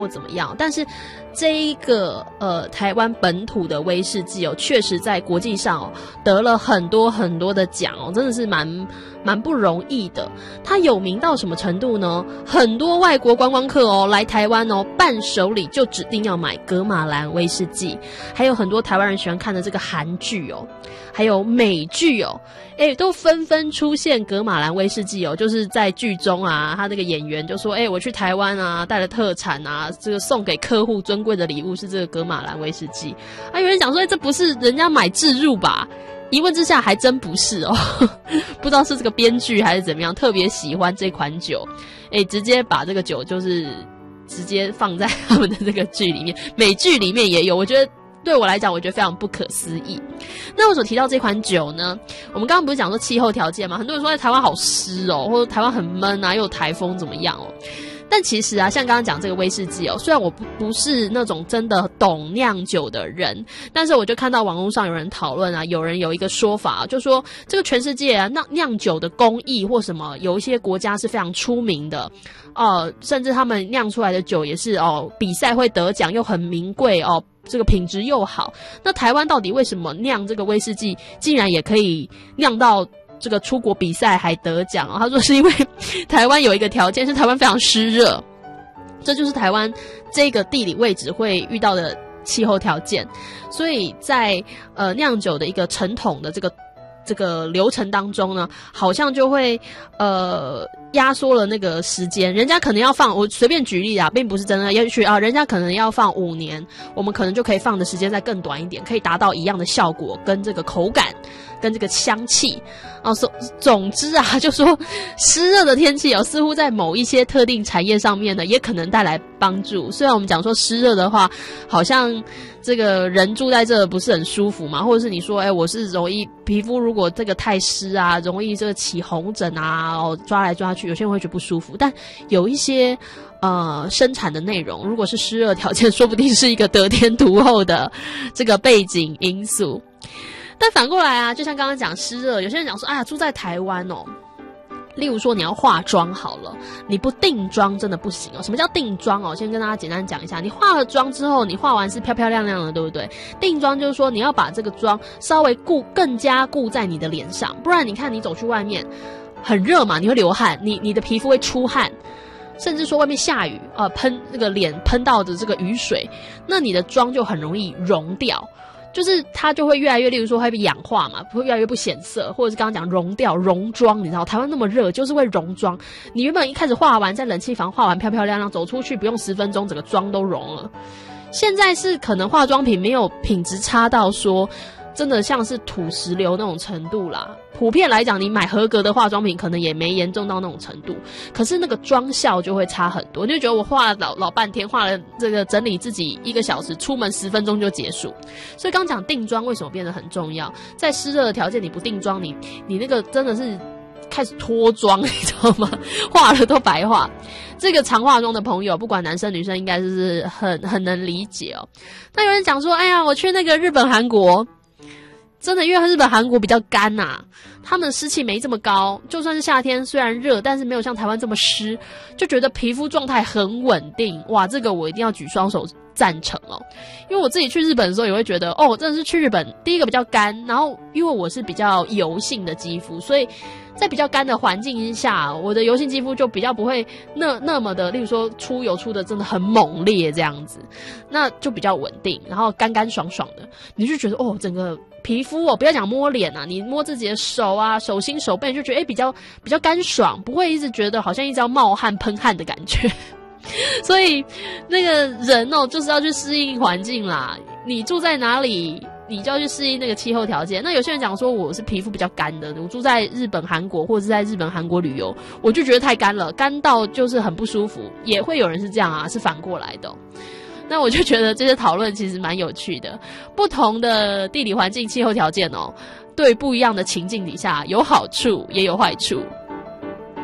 或怎么样，但是这一个台湾本土的威士忌哦，确实在国际上哦得了很多很多的奖哦，真的是蛮不容易的。它有名到什么程度呢？很多外国观光客哦来台湾哦，伴手礼就指定要买噶玛兰威士忌，还有很多台湾人喜欢看的这个韩剧哦，还有美剧哦，都纷纷出现噶玛兰威士忌哦，就是在剧中啊，他那个演员就说，我去台湾啊，带了特产啊，这个送给客户尊贵的礼物是这个噶玛兰威士忌啊。有人讲说，这不是人家买置入吧？一问之下还真不是哦，不知道是这个编剧还是怎么样，特别喜欢这款酒，直接把这个酒就是直接放在他们的这个剧里面，美剧里面也有，我觉得。对我来讲，我觉得非常不可思议。那我所提到这款酒呢，我们刚刚不是讲说气候条件嘛，很多人说在台湾好湿哦，或者台湾很闷啊，又有台风怎么样哦。但其实啊，像刚刚讲这个威士忌哦，虽然我不是那种真的懂酿酒的人，但是我就看到网络上有人讨论啊，有人有一个说法，就说这个全世界啊酿酒的工艺或什么，有一些国家是非常出名的甚至他们酿出来的酒也是比赛会得奖，又很名贵哦。这个品质又好，那台湾到底为什么酿这个威士忌竟然也可以酿到这个出国比赛还得奖他说是因为台湾有一个条件是台湾非常湿热，这就是台湾这个地理位置会遇到的气候条件，所以在酿酒的一个陈桶的这个流程当中呢，好像就会压缩了那个时间，人家可能要放，我随便举例啊，并不是真的要去人家可能要放5年，我们可能就可以放的时间再更短一点，可以达到一样的效果跟这个口感跟这个香气总之啊，就说湿热的天气似乎在某一些特定产业上面呢，也可能带来帮助。虽然我们讲说湿热的话，好像这个人住在这不是很舒服嘛，或者是你说我是容易皮肤如果这个太湿啊，容易这个起红疹啊，抓来抓去，有些人会觉得不舒服。但有一些生产的内容，如果是湿热条件，说不定是一个得天独厚的这个背景因素。但反过来啊，就像刚刚讲湿热，有些人讲说，住在台湾例如说你要化妆好了，你不定妆真的不行什么叫定妆先跟大家简单讲一下，你化了妆之后，你化完是漂漂亮亮的，对不对？定妆就是说你要把这个妆稍微更加顾在你的脸上，不然你看你走去外面很热嘛，你会流汗，你的皮肤会出汗，甚至说外面下雨喷那个脸喷到的这个雨水，那你的妆就很容易溶掉，就是它就会越来越，例如说会被氧化嘛，会越来越不显色，或者是刚刚讲溶掉溶妆，你知道台湾那么热，就是会溶妆。你原本一开始化完在冷气房化完漂漂亮亮，走出去不用10分钟，整个妆都溶了。现在是可能化妆品没有品质差到说真的像是土石流那种程度啦，普遍来讲你买合格的化妆品可能也没严重到那种程度，可是那个妆效就会差很多，你就觉得我画了老半天，画了这个整理自己1个小时，出门10分钟就结束。所以刚讲定妆为什么变得很重要，在湿热的条件你不定妆，你那个真的是开始脱妆，你知道吗？画了都白画。这个常化妆的朋友，不管男生女生，应该是很能理解但有人讲说，我去那个日本韩国，真的因为日本韩国比较干他们的湿气没这么高，就算是夏天虽然热，但是没有像台湾这么湿，就觉得皮肤状态很稳定。哇，这个我一定要举双手赞成因为我自己去日本的时候也会觉得真的是去日本，第一个比较干，然后因为我是比较油性的肌肤，所以在比较干的环境下，我的油性肌肤就比较不会那么的，例如说出油出的真的很猛烈这样子，那就比较稳定，然后干干爽爽的，你就觉得整个皮肤不要讲摸脸你摸自己的手手心手背，就觉得比较干爽，不会一直觉得好像一直要冒汗喷汗的感觉。所以那个人就是要去适应环境啦，你住在哪里你就要去适应那个气候条件。那有些人讲说我是皮肤比较干的，我住在日本韩国或者是在日本韩国旅游，我就觉得太干了，干到就是很不舒服，也会有人是这样是反过来的那我就觉得这些讨论其实蛮有趣的，不同的地理环境气候条件对不一样的情境底下有好处也有坏处。